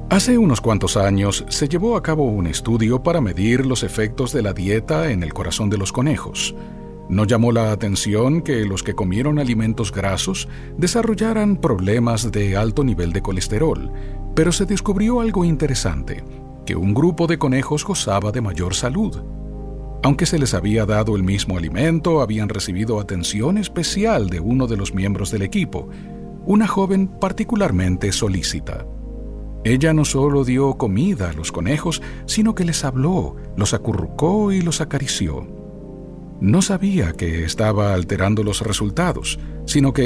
Hace unos cuantos años se llevó a cabo un estudio para medir los efectos de la dieta en el corazón de los conejos. No llamó la atención que los que comieron alimentos grasos desarrollaran problemas de alto nivel de colesterol, pero se descubrió algo interesante, que un grupo de conejos gozaba de mayor salud. Aunque se les había dado el mismo alimento, habían recibido atención especial de uno de los miembros del equipo, una joven particularmente solícita. Ella no solo dio comida a los conejos, sino que les habló, los acurrucó y los acarició. No sabía que estaba alterando los resultados, sino que